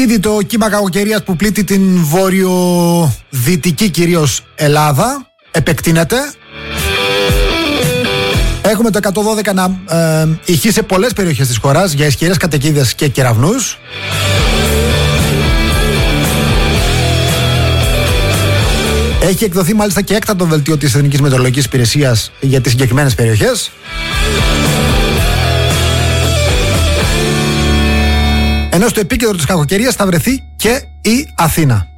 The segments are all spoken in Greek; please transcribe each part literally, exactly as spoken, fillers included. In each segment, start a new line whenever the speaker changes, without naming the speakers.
Ήδη το κύμα κακοκαιρίας που πλήττει την βορειοδυτική κυρίως Ελλάδα επεκτείνεται. Έχουμε το εκατόν δώδεκα να ε, ηχεί σε πολλές περιοχές της χώρας για ισχυρές καταιγίδες και κεραυνούς. Έχει εκδοθεί μάλιστα και έκτακτο δελτίο της Εθνικής Μετεωρολογικής Υπηρεσίας για τις συγκεκριμένες περιοχές. Ενώ στο επίκεντρο της κακοκαιρίας θα βρεθεί και η Αθήνα.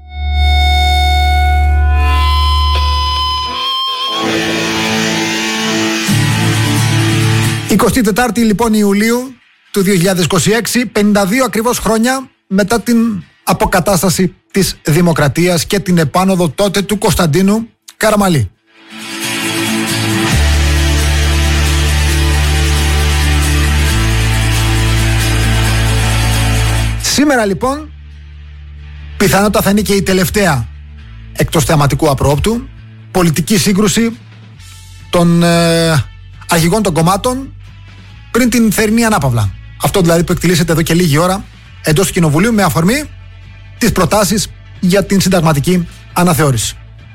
εικοστή τέταρτη λοιπόν Ιουλίου του δύο χιλιάδες είκοσι έξι, πενήντα δύο ακριβώς χρόνια μετά την αποκατάσταση της δημοκρατίας και την επάνωδο τότε του Κωνσταντίνου Καραμαλή. Σήμερα λοιπόν πιθανότατα θα είναι και η τελευταία εκτός θεαματικού απρόοπτου πολιτική σύγκρουση των ε, αρχηγών των κομμάτων πριν την θερινή ανάπαυλα. Αυτό δηλαδή που εκτελήσεται εδώ και λίγη ώρα εντός του Κοινοβουλίου με αφορμή τις προτάσεις για την συνταγματική αναθεώρηση.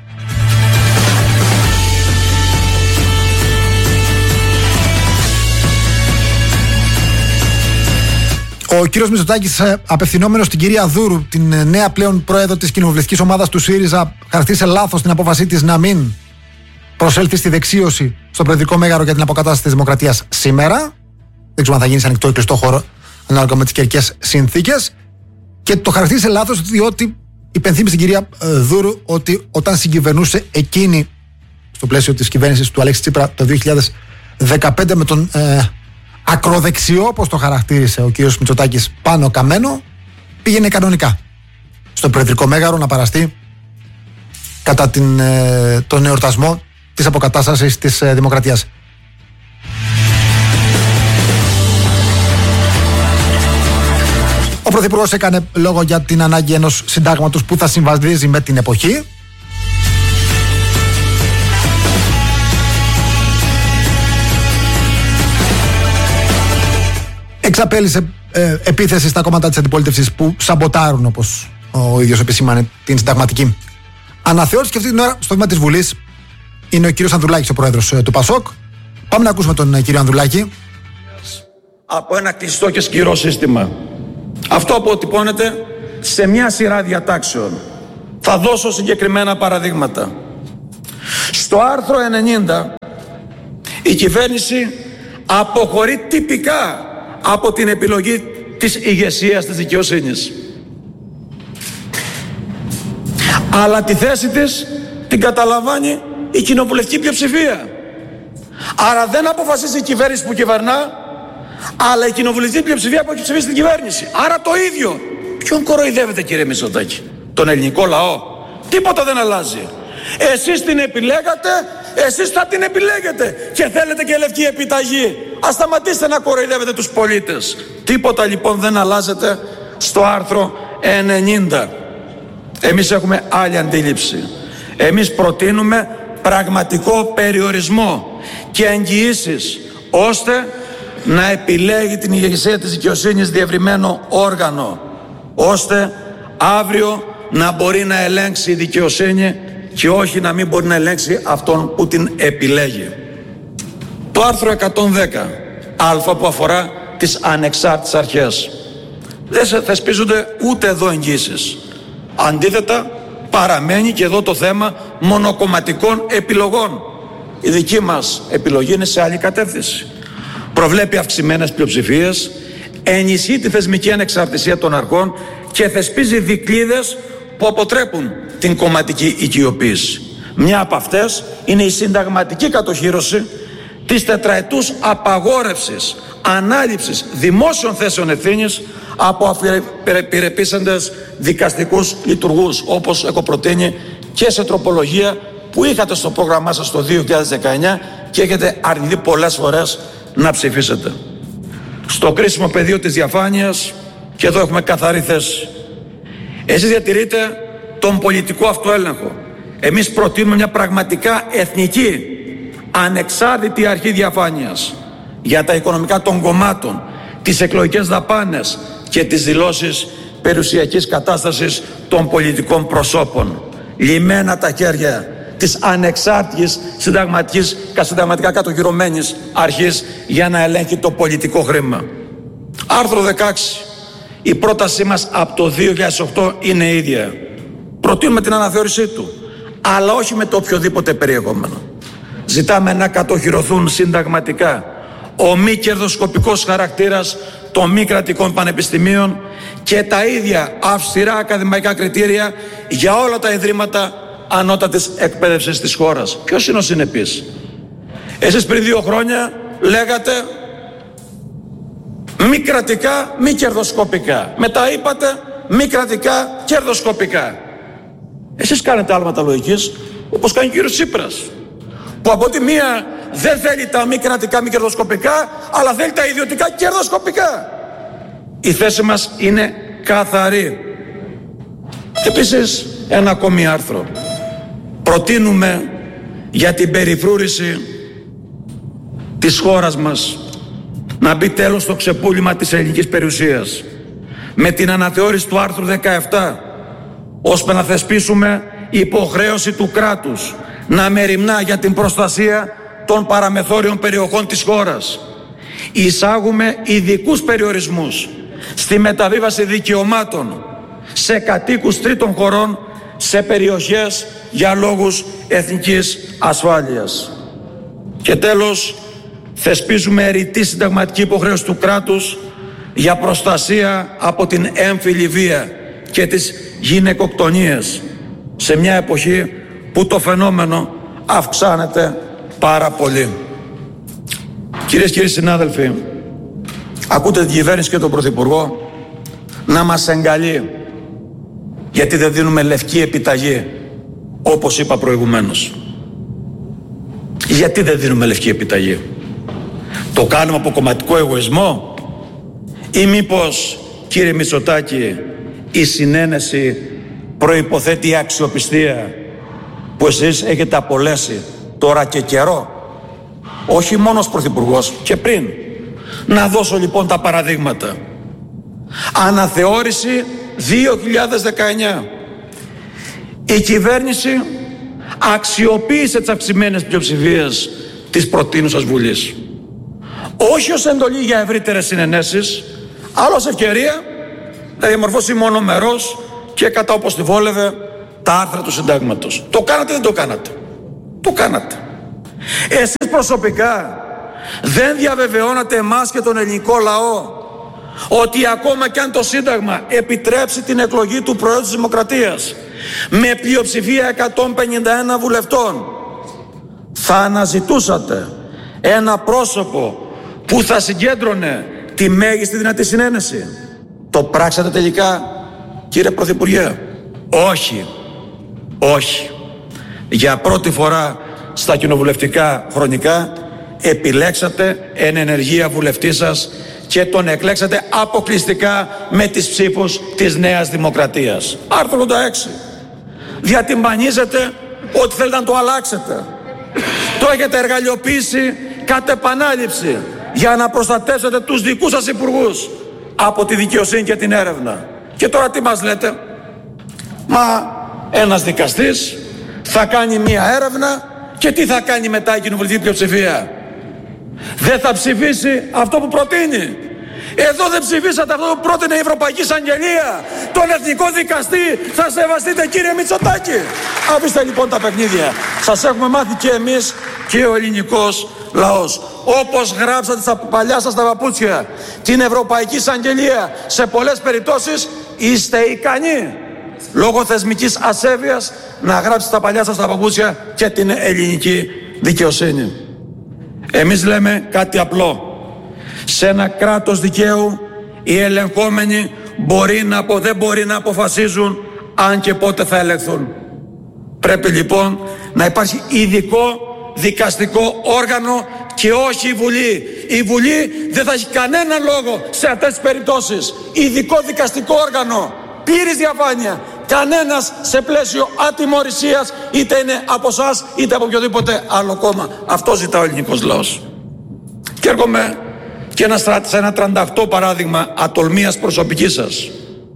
Ο κύριος Μητσοτάκης, απευθυνόμενος στην κυρία Δούρου, την νέα πλέον πρόεδρο της κοινοβουλευτικής ομάδας του ΣΥΡΙΖΑ, χαρακτήρισε λάθος την απόφασή της να μην προσέλθει στη δεξίωση στο Προεδρικό Μέγαρο για την αποκατάσταση της δημοκρατίας σήμερα. Δεν ξέρω αν θα γίνει σε ανοιχτό ή κλειστό χώρο, ανάλογα με τις καιρικές συνθήκες. Και το χαρακτήρισε λάθος διότι υπενθύμισε στην κυρία Δούρου ότι όταν συγκυβερνούσε εκείνη στο πλαίσιο της κυβέρνησης του Αλέξη Τσίπρα το δύο χιλιάδες δεκαπέντε με τον ε, ακροδεξιό, όπως το χαρακτήρισε ο κύριος Μητσοτάκης, Πάνο Καμένο, πήγαινε κανονικά στο Προεδρικό Μέγαρο να παραστεί κατά την, ε, τον εορτασμό της αποκατάστασης της ε, δημοκρατίας. Ο Πρωθυπουργός έκανε λόγο για την ανάγκη ενός συντάγματος που θα συμβαδίζει με την εποχή. Εξαπέλυσε ε, επίθεση στα κόμματα της αντιπολίτευσης που σαμποτάρουν, όπως ο ίδιος επισήμανε, την συνταγματική αναθεώρηση. Και αυτή την ώρα στο βήμα της Βουλής είναι ο κύριος Ανδρουλάκης, ο πρόεδρος ε, του ΠΑΣΟΚ. Πάμε να ακούσουμε τον ε, κύριο Ανδρουλάκη.
Από ένα κλειστό και σκληρό σύστημα. Αυτό αποτυπώνεται σε μια σειρά διατάξεων. Θα δώσω συγκεκριμένα παραδείγματα. Στο άρθρο ενενήντα η κυβέρνηση αποχωρεί τυπικά από την επιλογή της ηγεσίας της δικαιοσύνης. Αλλά τη θέση της την καταλαμβάνει η κοινοβουλευτική πλειοψηφία. Άρα δεν αποφασίζει η κυβέρνηση που κυβερνά, αλλά η κοινοβουλευτική πλειοψηφία που έχει ψηφίσει την κυβέρνηση. Άρα το ίδιο. Ποιον κοροϊδεύετε, κύριε Μητσοτάκη? Τον ελληνικό λαό? Τίποτα δεν αλλάζει. Εσείς την επιλέγατε, εσείς θα την επιλέγετε και θέλετε και λευκή επιταγή. Ας σταματήσετε να κοροϊδεύετε τους πολίτες. Τίποτα λοιπόν δεν αλλάζεται στο άρθρο ενενήντα. Εμείς έχουμε άλλη αντίληψη. Εμείς προτείνουμε πραγματικό περιορισμό και εγγυήσεις ώστε να επιλέγει την ηγεσία της δικαιοσύνης διευρυμένο όργανο, ώστε αύριο να μπορεί να ελέγξει η δικαιοσύνη και όχι να μην μπορεί να ελέγξει αυτόν που την επιλέγει. Το άρθρο εκατόν δέκα α που αφορά τις ανεξάρτητες αρχές. Δεν θεσπίζονται ούτε εδώ εγγύσεις. Αντίθετα παραμένει και εδώ το θέμα μονοκομματικών επιλογών. Η δική μας επιλογή είναι σε άλλη κατεύθυνση. Προβλέπει αυξημένες πλειοψηφίες, ενισχύει τη θεσμική ανεξαρτησία των αρχών και θεσπίζει δικλείδες που αποτρέπουν την κομματική οικειοποίηση. Μια από αυτές είναι η συνταγματική κατοχύρωση της τετραετούς απαγόρευσης ανάληψης δημόσιων θέσεων ευθύνης από απειρεπίσαντες δικαστικούς λειτουργούς, όπως έχω προτείνει και σε τροπολογία που είχατε στο πρόγραμμά σας το δύο χιλιάδες δεκαεννιά και έχετε αρνηθεί πολλές φορές να ψηφίσετε. Στο κρίσιμο πεδίο της διαφάνειας, και εδώ έχουμε καθαρή θέση, εσείς διατηρείτε τον πολιτικό αυτοέλεγχο. Εμείς προτείνουμε μια πραγματικά εθνική ανεξάρτητη αρχή διαφάνειας για τα οικονομικά των κομμάτων, τις εκλογικές δαπάνες και τις δηλώσεις περιουσιακής κατάστασης των πολιτικών προσώπων. Λυμμένα τα χέρια της ανεξάρτητης συνταγματικής, συνταγματικά κατοχυρωμένης αρχής για να ελέγχει το πολιτικό χρήμα. Άρθρο δεκαέξι. Η πρότασή μας από το δύο χιλιάδες οκτώ είναι ίδια. Προτείνουμε την αναθεώρησή του, αλλά όχι με το οποιοδήποτε περιεχόμενο. Ζητάμε να κατοχυρωθούν συνταγματικά ο μη κερδοσκοπικός χαρακτήρας των μη κρατικών πανεπιστημίων και τα ίδια αυστηρά ακαδημαϊκά κριτήρια για όλα τα ιδρύματα ανώτατης εκπαίδευσης της χώρας. Ποιος είναι ο συνεπής? Εσείς πριν δύο χρόνια λέγατε μη κρατικά, μη κερδοσκοπικά. Μετά είπατε μη κρατικά, κερδοσκοπικά. Εσείς κάνετε άλματα λογικής, όπως κάνει ο κύριος Τσίπρας, που από τη μία δεν θέλει τα μη κρατικά, μη κερδοσκοπικά, αλλά θέλει τα ιδιωτικά κερδοσκοπικά. Η θέση μας είναι καθαρή. Επίσης, ένα ακόμη άρθρο. Προτείνουμε για την περιφρούρηση της χώρας μας να μπει τέλος στο ξεπούλημα της ελληνικής περιουσίας με την αναθεώρηση του άρθρου δεκαεπτά, ώστε να θεσπίσουμε υποχρέωση του κράτους να μεριμνά για την προστασία των παραμεθόριων περιοχών της χώρας. Εισάγουμε ειδικούς περιορισμούς στη μεταβίβαση δικαιωμάτων σε κατοίκους τρίτων χωρών σε περιοχές για λόγους εθνικής ασφάλειας. Και τέλος, θεσπίζουμε ρητή συνταγματική υποχρέωση του κράτους για προστασία από την έμφυλη βία και τις γυναικοκτονίες σε μια εποχή που το φαινόμενο αυξάνεται πάρα πολύ. Κυρίες και κύριοι συνάδελφοι, ακούτε την κυβέρνηση και τον Πρωθυπουργό να μας εγκαλεί γιατί δεν δίνουμε λευκή επιταγή, όπως είπα προηγουμένως. Γιατί δεν δίνουμε λευκή επιταγή? Το κάνουμε από κομματικό εγωισμό ή μήπως, κύριε Μητσοτάκη, η συνένεση προϋποθέτει η αξιοπιστία που εσείς έχετε απολέσει τώρα και καιρό, όχι μόνο ως Πρωθυπουργός και πριν? Να δώσω λοιπόν τα παραδείγματα. Αναθεώρηση δύο χιλιάδες δεκαεννιά. Η κυβέρνηση αξιοποίησε τις αυξημένες πλειοψηφίες της προτείνουσας Βουλής, όχι ως εντολή για ευρύτερες συνενέσεις, αλλά ως ευκαιρία να διαμορφώσει μονομερός και κατά όπως τη βόλευε τα άρθρα του συντάγματος. Το κάνατε, δεν το κάνατε? Το κάνατε. Εσείς προσωπικά δεν διαβεβαιώνατε εμάς και τον ελληνικό λαό ότι ακόμα κι αν το Σύνταγμα επιτρέψει την εκλογή του Προέδρου της Δημοκρατίας με πλειοψηφία εκατόν πενήντα ένα βουλευτών, θα αναζητούσατε ένα πρόσωπο που θα συγκέντρωνε τη μέγιστη δυνατή συνένεση? Το πράξατε τελικά, κύριε Πρωθυπουργέ? Όχι. Όχι. Για πρώτη φορά στα κοινοβουλευτικά χρονικά επιλέξατε εν ενεργεία βουλευτή σας και τον εκλέξατε αποκλειστικά με τις ψήφους της Νέας Δημοκρατίας. Άρθρο ογδόντα έξι. Διατυμπανίζετε ότι θέλετε να το αλλάξετε. Το έχετε εργαλειοποιήσει κατ' επανάληψη για να προστατεύσετε τους δικούς σας υπουργούς από τη δικαιοσύνη και την έρευνα. Και τώρα τι μας λέτε? Μα ένας δικαστής θα κάνει μία έρευνα και τι θα κάνει μετά η κοινοβουλευτική πλειοψηφία? Δεν θα ψηφίσει αυτό που προτείνει. Εδώ δεν ψηφίσατε αυτό που πρότεινε η Ευρωπαϊκή Εισαγγελία, τον εθνικό δικαστή. Θα σεβαστείτε, κύριε Μητσοτάκη? Αφήστε λοιπόν τα παιχνίδια. Σας έχουμε μάθει και εμείς και ο ελληνικός λαός. Όπως γράψατε στα παλιά σας τα παπούτσια την Ευρωπαϊκή Εισαγγελία, σε πολλές περιπτώσεις είστε ικανοί λόγω θεσμικής ασέβειας να γράψετε στα παλιά σας τα παπούτσια και την ελληνική δικαιοσύνη. Εμείς λέμε κάτι απλό. Σε ένα κράτος δικαίου οι ελεγχόμενοι μπορεί να, δεν μπορεί να αποφασίζουν αν και πότε θα ελεγχθούν. Πρέπει λοιπόν να υπάρχει ειδικό δικαστικό όργανο και όχι η Βουλή. Η Βουλή δεν θα έχει κανένα λόγο σε αυτές τις περιπτώσεις. Ειδικό δικαστικό όργανο, πλήρης διαφάνεια. Κανένας σε πλαίσιο ατιμωρησίας, είτε είναι από εσάς είτε από οποιοδήποτε άλλο κόμμα. Αυτό ζητά ο ελληνικός λαός. Και έρχομαι και ένα, σε ένα τριάντα οκτώ παράδειγμα ατολμίας προσωπικής σας.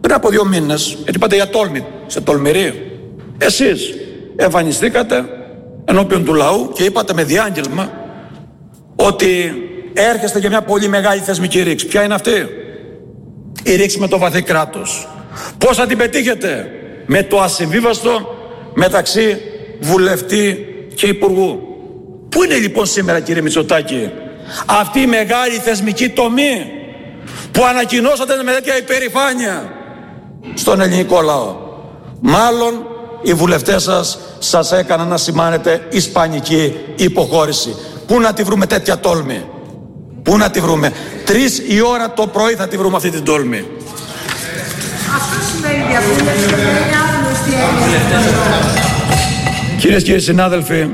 πριν από δύο μήνες, γιατί είπατε για τόλμη, σε τολμηρή, εσείς εμφανιστήκατε ενώπιον του λαού και είπατε με διάγγελμα ότι έρχεστε για μια πολύ μεγάλη θεσμική ρήξη. Ποια είναι αυτή? Η ρήξη με το βαθύ κράτος. Πώς θα την πετύχετε? Με το ασυμβίβαστο μεταξύ βουλευτή και υπουργού. Πού είναι λοιπόν σήμερα, κύριε Μητσοτάκη, αυτή η μεγάλη θεσμική τομή που ανακοινώσατε με τέτοια υπερηφάνεια στον ελληνικό λαό? Μάλλον οι βουλευτές σας σας έκαναν να σημάνετε ισπανική υποχώρηση. Πού να τη βρούμε τέτοια τόλμη? Πού να τη βρούμε? Τρεις η ώρα το πρωί θα τη βρούμε αυτή την τόλμη.
Αυτό σημαίνει διαβούλευση και είναι άγνωστη.
Κυρίες και κύριοι συνάδελφοι,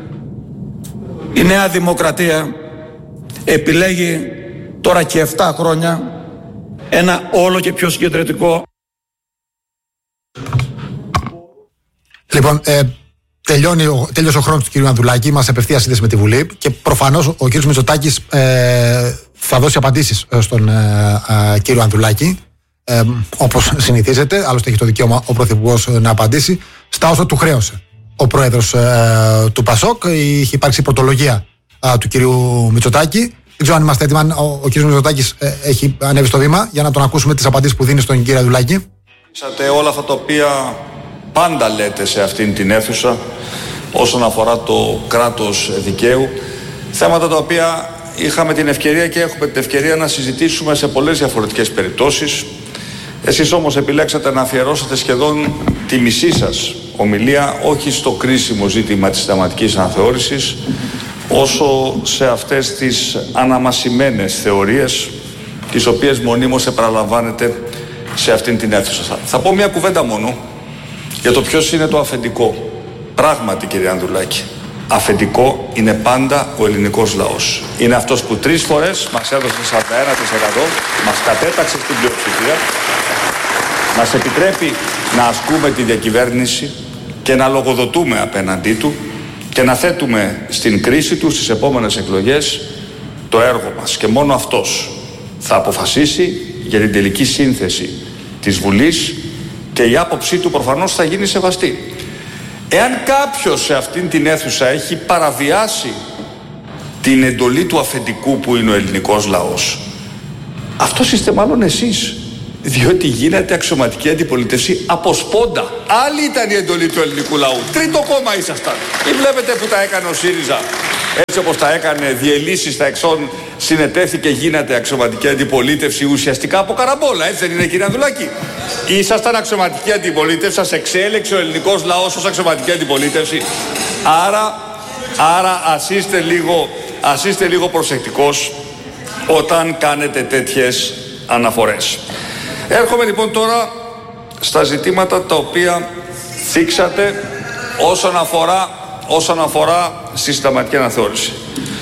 η Νέα Δημοκρατία επιλέγει τώρα και επτά χρόνια ένα όλο και πιο συγκεντρωτικό.
Λοιπόν, ε, τελειώνει ο, τέλειωσε ο χρόνος του κ. Ανδουλάκη. Είμαστε απευθεία σύνδεση με τη Βουλή και προφανώς ο κ. Μητσοτάκης ε, θα δώσει απαντήσεις στον ε, ε, κ. Ανδουλάκη, ε, όπως συνηθίζεται. Άλλωστε έχει το δικαίωμα ο Πρωθυπουργός να απαντήσει στα όσα του χρέωσε ο Πρόεδρος ε, του ΠΑΣΟΚ. Είχε υπάρξει πρωτολογία ε, του κ. Μητσοτάκη. Δεν ξέρω αν είμαστε έτοιμοι. Ο, ο κ. Μητσοτάκης ε, έχει ανέβει στο βήμα για να τον ακούσουμε τις απαντήσεις που δίνει στον κ. Ανδουλάκη.
Είσατε όλα αυτά τα οποία πάντα λέτε σε αυτήν την αίθουσα όσον αφορά το κράτος δικαίου, θέματα τα οποία είχαμε την ευκαιρία και έχουμε την ευκαιρία να συζητήσουμε σε πολλές διαφορετικές περιπτώσεις. Εσείς όμως επιλέξατε να αφιερώσετε σχεδόν τη μισή σας ομιλία όχι στο κρίσιμο ζήτημα της συνταγματικής αναθεώρησης, όσο σε αυτές τις αναμασιμένες θεωρίες τις οποίες μονίμως επαναλαμβάνετε σε αυτήν την αίθουσα. Θα πω μια κουβέντα μόνο για το ποιος είναι το αφεντικό. Πράγματι, κύριε Ανδουλάκη, αφεντικό είναι πάντα ο ελληνικός λαός. Είναι αυτός που τρεις φορές μας έδωσε σαράντα ένα τοις εκατό, μας κατέταξε στην πλειοψηφία, μας επιτρέπει να ασκούμε τη διακυβέρνηση και να λογοδοτούμε απέναντί του και να θέτουμε στην κρίση του στις επόμενες εκλογές το έργο μας. Και μόνο αυτός θα αποφασίσει για την τελική σύνθεση της Βουλής και η άποψή του προφανώς θα γίνει σεβαστή. Εάν κάποιος σε αυτήν την αίθουσα έχει παραβιάσει την εντολή του αφεντικού που είναι ο ελληνικός λαός, αυτός είστε μάλλον εσείς, διότι γίνεται αξιωματική αντιπολίτευση από σπόντα. Άλλη ήταν η εντολή του ελληνικού λαού. Τρίτο κόμμα ήσασταν. Ή βλέπετε που τα έκανε ο ΣΥΡΙΖΑ, έτσι όπως τα έκανε, διελύσεις στα εξών, συνετέθηκε, γίνεται αξιωματική αντιπολίτευση ουσιαστικά από καραμπόλα. Έτσι δεν είναι, κύριε Ανδουλάκη? Ήσασταν αξιωματική αντιπολίτευση, σας εξέλεξε ο ελληνικός λαός ως αξιωματική αντιπολίτευση. Άρα, άρα ας είστε λίγο, ας είστε λίγο προσεκτικός όταν κάνετε τέτοιες αναφορές. Έρχομαι λοιπόν τώρα στα ζητήματα τα οποία θίξατε όσον αφορά, όσον αφορά στη συνταγματική αναθεώρηση.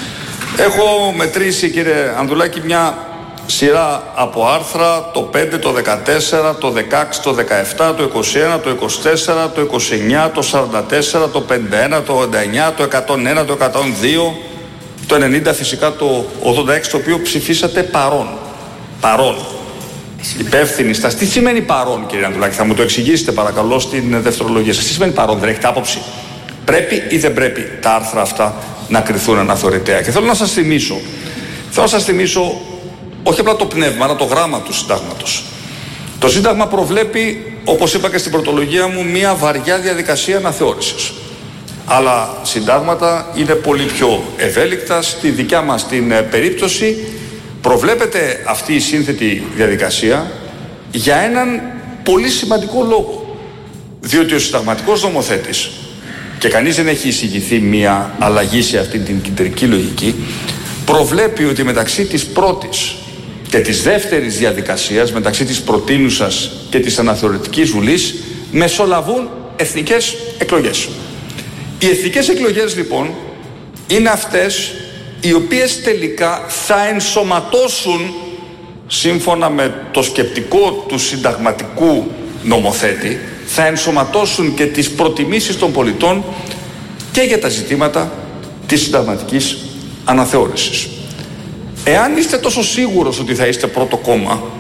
Έχω μετρήσει, κύριε Ανδουλάκη, μια σειρά από άρθρα, το πέντε, το δεκατέσσερα, το δεκαέξι, το δεκαεπτά, το είκοσι ένα, το είκοσι τέσσερα, το είκοσι εννιά, το σαράντα τέσσερα, το πενήντα ένα, το ογδόντα εννιά, το εκατόν ένα, το εκατόν δύο, το ενενήντα, φυσικά το ογδόντα έξι, το οποίο ψηφίσατε παρόν. Παρόν. Υπεύθυνοι στάση. Τι σημαίνει παρόν, κύριε Ανδουλάκη? Θα μου το εξηγήσετε παρακαλώ στην δευτερολογία σας. Τι σημαίνει παρόν? Δεν έχετε άποψη? Πρέπει ή δεν πρέπει τα άρθρα αυτά να κριθούν αναθεωρητέα? Και θέλω να σας θυμίσω, θέλω να σας θυμίσω όχι απλά το πνεύμα, αλλά το γράμμα του συντάγματος. Το Σύνταγμα προβλέπει, όπως είπα και στην πρωτολογία μου, μια βαριά διαδικασία αναθεώρησης. Αλλά συντάγματα είναι πολύ πιο ευέλικτα. Στη δικιά μας την περίπτωση προβλέπεται αυτή η σύνθετη διαδικασία για έναν πολύ σημαντικό λόγο. Διότι ο συνταγματικός νομοθέτης, και κανείς δεν έχει εισηγηθεί μια αλλαγή σε αυτή την κεντρική λογική, προβλέπει ότι μεταξύ της πρώτης και της δεύτερης διαδικασίας, μεταξύ της προτείνουσας και της αναθεωρητικής βουλής, μεσολαβούν εθνικές εκλογές. Οι εθνικές εκλογές λοιπόν είναι αυτές οι οποίες τελικά θα ενσωματώσουν, σύμφωνα με το σκεπτικό του συνταγματικού νομοθέτη, θα ενσωματώσουν και τις προτιμήσεις των πολιτών και για τα ζητήματα της συνταγματικής αναθεώρησης. Εάν είστε τόσο σίγουρος ότι θα είστε πρώτο κόμμα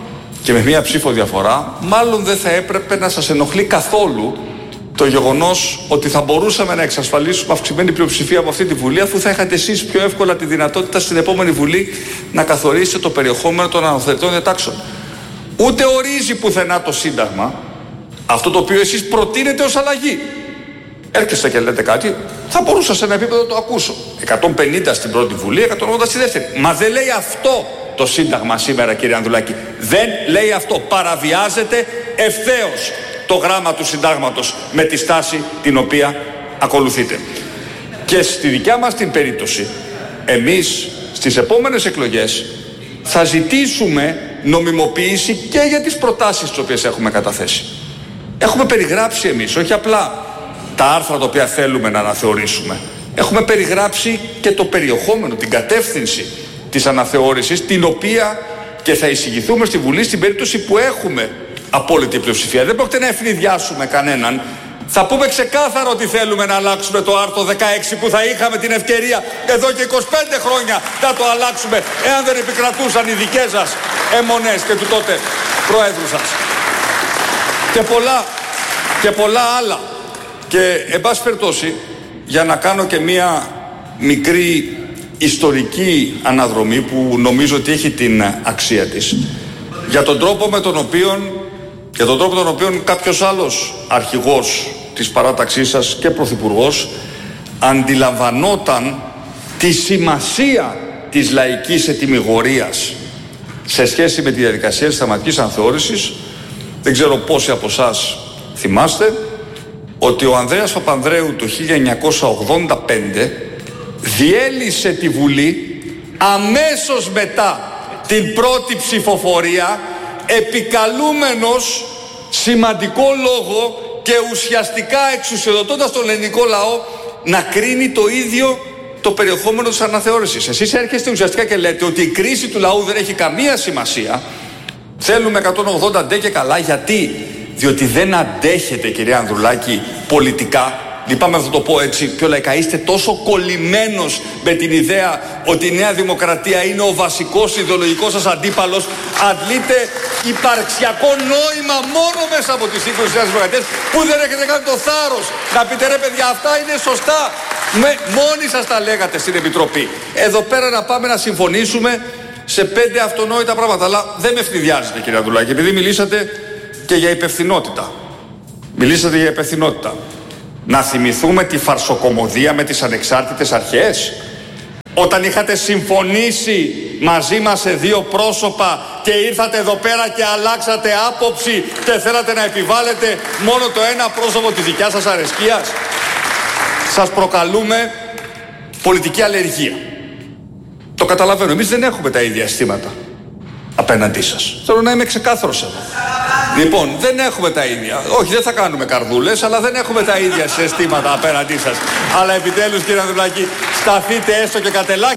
και με μία ψήφο διαφορά, μάλλον δεν θα έπρεπε να σας ενοχλεί καθόλου το γεγονός ότι θα μπορούσαμε να εξασφαλίσουμε αυξημένη πλειοψηφία από αυτή τη Βουλή, αφού θα είχατε εσείς πιο εύκολα τη δυνατότητα στην επόμενη Βουλή να καθορίσετε το περιεχόμενο των αναθεωρητών διατάξεων. Ούτε ορίζει πουθενά το Σύνταγμα αυτό το οποίο εσείς προτείνετε ως αλλαγή. Έρχεστε και λέτε κάτι, θα μπορούσα σε ένα επίπεδο να το ακούσω. εκατόν πενήντα στην πρώτη Βουλή, εκατόν ογδόντα στη δεύτερη. Μα δεν λέει αυτό το Σύνταγμα σήμερα, κύριε Ανδρουλάκη. Δεν λέει αυτό. Παραβιάζεται ευθέως το γράμμα του Συντάγματος με τη στάση την οποία ακολουθείτε. Και στη δικιά μας την περίπτωση, εμείς στις επόμενες εκλογές θα ζητήσουμε νομιμοποίηση και για τις προτάσεις τις οποίες έχουμε καταθέσει. Έχουμε περιγράψει εμείς, όχι απλά τα άρθρα τα οποία θέλουμε να αναθεωρήσουμε. Έχουμε περιγράψει και το περιεχόμενο, την κατεύθυνση της αναθεώρησης, την οποία και θα εισηγηθούμε στη Βουλή στην περίπτωση που έχουμε απόλυτη πλειοψηφία. Δεν πρόκειται να ευνηδιάσουμε κανέναν. Θα πούμε ξεκάθαρα ότι θέλουμε να αλλάξουμε το άρθρο δεκαέξι που θα είχαμε την ευκαιρία εδώ και είκοσι πέντε χρόνια να το αλλάξουμε, εάν δεν επικρατούσαν οι δικές σας αιμονές και του τότε Προέδρου σας. Και πολλά, και πολλά άλλα. Και εν πάση περιπτώσει, για να κάνω και μία μικρή ιστορική αναδρομή που νομίζω ότι έχει την αξία της, για τον τρόπο με τον οποίο, για τον τρόπο τον οποίο κάποιος άλλος αρχηγός της παράταξής σας και πρωθυπουργός αντιλαμβανόταν τη σημασία της λαϊκής ετυμηγορίας σε σχέση με τη διαδικασία της θεματικής ανθεώρησης. Δεν ξέρω πόσοι από εσάς θυμάστε ότι ο Ανδρέας Παπανδρέου το χίλια εννιακόσια ογδόντα πέντε διέλυσε τη Βουλή αμέσως μετά την πρώτη ψηφοφορία, επικαλούμενος σημαντικό λόγο και ουσιαστικά εξουσιοδοτώντας τον ελληνικό λαό να κρίνει το ίδιο το περιεχόμενο της αναθεώρησης. Εσείς έρχεστε ουσιαστικά και λέτε ότι η κρίση του λαού δεν έχει καμία σημασία. Θέλουμε εκατόν ογδόντα ντε και καλά. Γιατί? Διότι δεν αντέχετε, κυρία Ανδρουλάκη, πολιτικά. Λυπάμαι να το πω έτσι πιο λαϊκά. Είστε τόσο κολλημένος με την ιδέα ότι η Νέα Δημοκρατία είναι ο βασικός ιδεολογικός σας αντίπαλος. Αντλείτε υπαρξιακό νόημα μόνο μέσα από τις σύγκρουσεις της Νέας Δημοκρατίας, που δεν έχετε κάνει το θάρρος να πείτε ρε παιδιά, αυτά είναι σωστά. Με, μόνοι σας τα λέγατε στην Επιτροπή. Εδώ πέρα να πάμε να συμφωνήσουμε σε πέντε αυτονόητα πράγματα. Αλλά δεν με ευνηδιάζετε, κύριε Ανδρουλάκη, επειδή μιλήσατε και για υπευθυνότητα. Μιλήσατε για υπευθυνότητα. Να θυμηθούμε τη φαρσοκομωδία με τις ανεξάρτητες αρχές. Όταν είχατε συμφωνήσει μαζί μας σε δύο πρόσωπα και ήρθατε εδώ πέρα και αλλάξατε άποψη και θέλατε να επιβάλλετε μόνο το ένα πρόσωπο της δικιάς σας αρεσκίας. Σας προκαλούμε πολιτική αλλεργία. Το καταλαβαίνω. Εμείς δεν έχουμε τα ίδια αισθήματα απέναντί σας. Θέλω να είμαι ξεκάθαρος εδώ. Λοιπόν, δεν έχουμε τα ίδια. Όχι, δεν θα κάνουμε καρδούλες, αλλά δεν έχουμε τα ίδια αισθήματα απέναντί σας. Αλλά επιτέλους, κύριε Ανδρουλάκη, σταθείτε έστω και κατελάκι.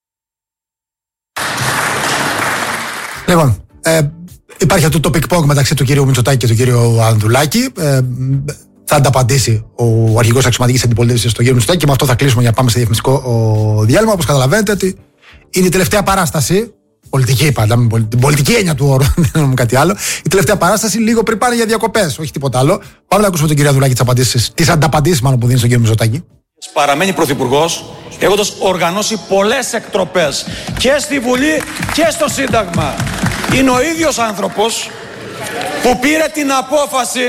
Λοιπόν, ε, υπάρχει αυτό το πικ-πόγκ μεταξύ του κύριου Μητσοτάκη και του κύριου Ανδρουλάκη. Ε, θα ανταπαντήσει ο αρχηγός αξιωματικής αντιπολίτευσης στον κύριο Μητσοτάκη και με αυτό θα κλείσουμε για να πάμε σε διαφημιστικό διάλειμμα. Όπως καταλαβαίνετε, ότι είναι η τελευταία παράσταση. Πολιτική πάντα, με την πολιτική έννοια του όρου, δεν εννοούμε κάτι άλλο. Η τελευταία παράσταση λίγο πριν πάνε για διακοπές, όχι τίποτα άλλο. Πάμε να ακούσουμε τον κύριο Ανδρουλάκη τις απαντήσεις, τις ανταπαντήσεις μάλλον που δίνει στον κύριο Μητσοτάκη.
Παραμένει πρωθυπουργός, έχοντας οργανώσει πολλές εκτροπές και στη Βουλή και στο Σύνταγμα. Είναι ο ίδιος άνθρωπος που πήρε την απόφαση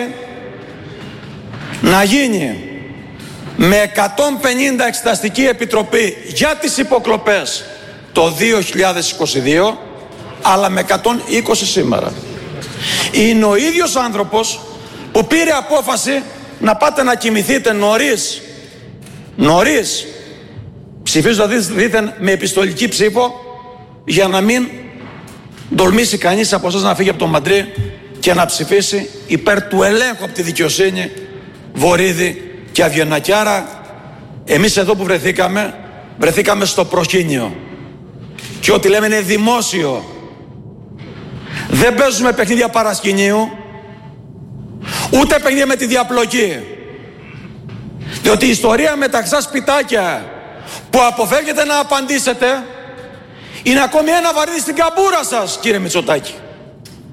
να γίνει με εκατόν πενήντα εξεταστική επιτροπή για τις υποκλοπές το δύο χιλιάδες είκοσι δύο, αλλά με εκατόν είκοσι σήμερα. Είναι ο ίδιος άνθρωπος που πήρε απόφαση να πάτε να κοιμηθείτε νωρίς, νωρίς, ψηφίζοντας δήθεν με επιστολική ψήφο, για να μην τολμήσει κανείς από εσάς να φύγει από το Μαντρί και να ψηφίσει υπέρ του ελέγχου από τη δικαιοσύνη Βορίδη και Αβγενάκη. Άρα εμείς εδώ που βρεθήκαμε, βρεθήκαμε στο προσκήνιο. Και ό,τι λέμε είναι δημόσιο. Δεν παίζουμε παιχνίδια παρασκηνίου, ούτε παιχνίδια με τη διαπλοκή. Διότι η ιστορία με τα ξά σπιτάκια που αποφεύγετε να απαντήσετε είναι ακόμη ένα βαρύδι στην καμπούρα σας, κύριε Μητσοτάκη.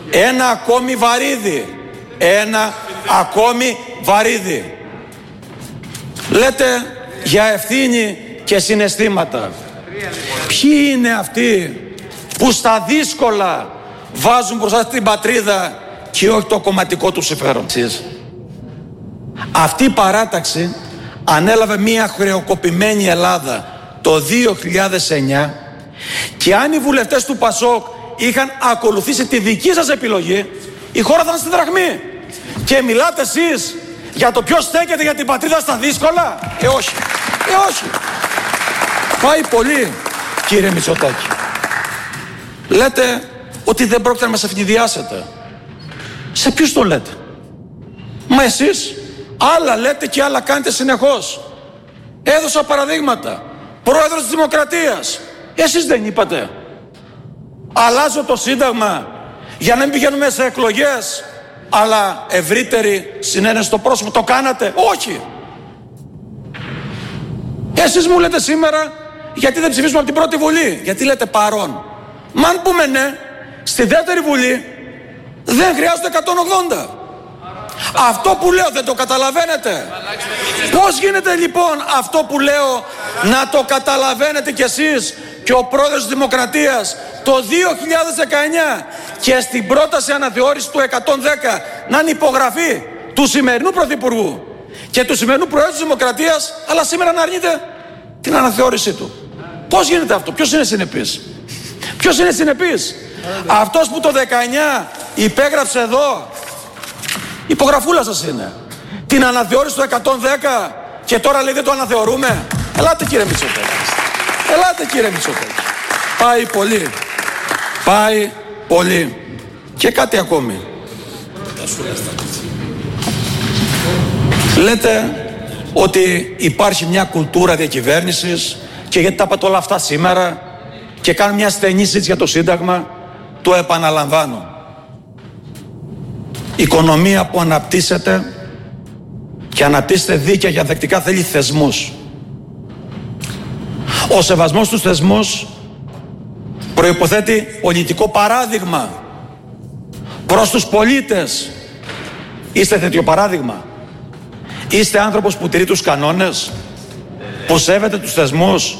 Ένα ακόμη βαρύδι. Ένα ακόμη βαρύδι. Λέτε για ευθύνη και συναισθήματα. Ποιοι είναι αυτοί που στα δύσκολα βάζουν μπροστά την πατρίδα και όχι το κομματικό του συμφέρον? Αυτή η παράταξη ανέλαβε μια χρεοκοπημένη Ελλάδα το δύο χιλιάδες εννιά και αν οι βουλευτές του Πασόκ είχαν ακολουθήσει τη δική σας επιλογή, η χώρα θα ήταν στη δραχμή. Και μιλάτε εσείς για το ποιος στέκεται για την πατρίδα στα δύσκολα? Ε όχι, ε όχι. Πάει πολύ, κύριε Μητσοτάκη. Λέτε ότι δεν πρόκειται να μας ευνηδιάσετε. Σε ποιους το λέτε? Μα εσείς άλλα λέτε και άλλα κάνετε συνεχώς. Έδωσα παραδείγματα. Πρόεδρος της Δημοκρατίας. Εσείς δεν είπατε? Αλλάζω το Σύνταγμα για να μην πηγαίνουμε σε εκλογές, αλλά ευρύτερη συνένεση στο πρόσωπο. Το κάνατε? Όχι. Εσείς μου λέτε σήμερα γιατί δεν ψηφίσουμε από την πρώτη Βουλή. Γιατί λέτε παρόν? Μα αν πούμε ναι, στη δεύτερη Βουλή δεν χρειάζονται εκατόν ογδόντα. Αυτό που λέω δεν το καταλαβαίνετε? Πώς γίνεται λοιπόν αυτό που λέω να το καταλαβαίνετε κι εσείς και ο πρόεδρος της Δημοκρατίας το δύο χιλιάδες δεκαεννιά και στην πρόταση αναθεώρηση του εκατόν δέκα να είναι υπογραφή του σημερινού Πρωθυπουργού και του σημερινού Προέδρου της Δημοκρατίας, αλλά σήμερα να αρνείται την αναθεώρησή του? Πώς γίνεται αυτό? Ποιος είναι συνεπής? Ποιος είναι συνεπής? Αυτός που το δεκαεννιά υπέγραψε εδώ, υπογραφούλα σας είναι, την αναθεώρηση του εκατόν δέκα και τώρα λέει δεν το αναθεωρούμε? Ελάτε κύριε Μητσοτάκη. Ελάτε κύριε Μητσοτάκη. Πάει πολύ. Πάει πολύ. Και κάτι ακόμη. Λέτε ότι υπάρχει μια κουλτούρα διακυβέρνησης και γιατί τα είπατε όλα αυτά σήμερα και κάνουν μια στενή συζήτηση για το Σύνταγμα. Το επαναλαμβάνω. Η οικονομία που αναπτύσσεται και αναπτύσσεται δίκαια και ανθεκτικά θέλει θεσμούς. Ο σεβασμός στους θεσμούς προϋποθέτει πολιτικό παράδειγμα προς τους πολίτες. Είστε τέτοιο παράδειγμα? Είστε άνθρωπος που τηρεί τους κανόνες, που σέβεται τους θεσμούς?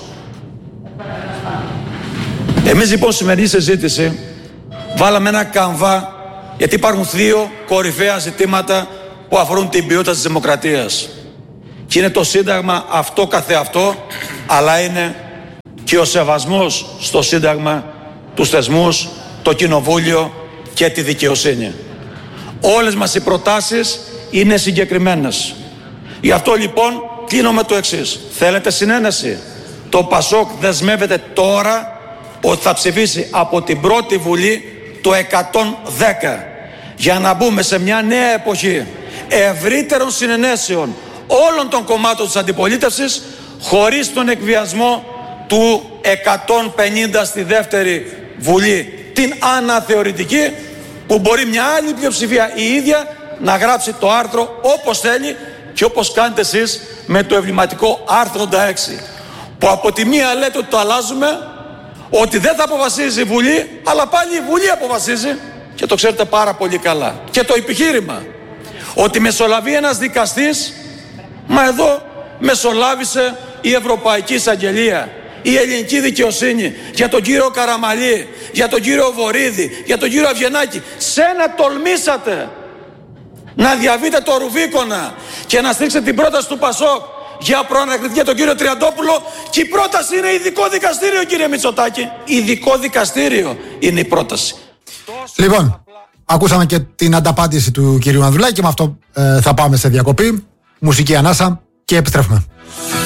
Εμείς λοιπόν στη σημερινή συζήτηση βάλαμε ένα καμβά, γιατί υπάρχουν δύο κορυφαία ζητήματα που αφορούν την ποιότητα της δημοκρατίας. Και είναι το Σύνταγμα αυτό καθεαυτό, αλλά είναι και ο σεβασμός στο Σύνταγμα, τους θεσμούς, το Κοινοβούλιο και τη δικαιοσύνη. Όλες μας οι προτάσεις είναι συγκεκριμένες. Γι' αυτό λοιπόν κλείνω με το εξής. Θέλετε συνένεση? Το Πασόκ δεσμεύεται τώρα ότι θα ψηφίσει από την πρώτη Βουλή το εκατόν δέκα για να μπούμε σε μια νέα εποχή ευρύτερων συνενέσεων όλων των κομμάτων της αντιπολίτευσης, χωρίς τον εκβιασμό του εκατόν πενήντα στη δεύτερη Βουλή, την αναθεωρητική, που μπορεί μια άλλη πλειοψηφία η ίδια να γράψει το άρθρο όπως θέλει και όπως κάνετε εσείς με το εμβληματικό άρθρο ογδόντα έξι, που από τη μία λέτε ότι το αλλάζουμε, ότι δεν θα αποφασίζει η Βουλή, αλλά πάλι η Βουλή αποφασίζει και το ξέρετε πάρα πολύ καλά. Και το επιχείρημα ότι μεσολαβεί ένας δικαστής, μα εδώ μεσολάβησε η Ευρωπαϊκή Εισαγγελία, η ελληνική δικαιοσύνη, για τον κύριο Καραμαλή, για τον κύριο Βορίδη, για τον κύριο Αυγενάκη. Σένα τολμήσατε να διαβείτε το Ρουβίκονα και να στρίξετε την πρόταση του Πασόκ για προανακριτική για τον κύριο Τριαντόπουλο, και η πρόταση είναι ειδικό δικαστήριο, κύριε Μητσοτάκη. Ειδικό δικαστήριο είναι η πρόταση.
Λοιπόν, ακούσαμε και την ανταπάντηση του κυρίου Ανδρουλάκη και με αυτό ε, θα πάμε σε διακοπή, μουσική ανάσα και επιστρέφουμε.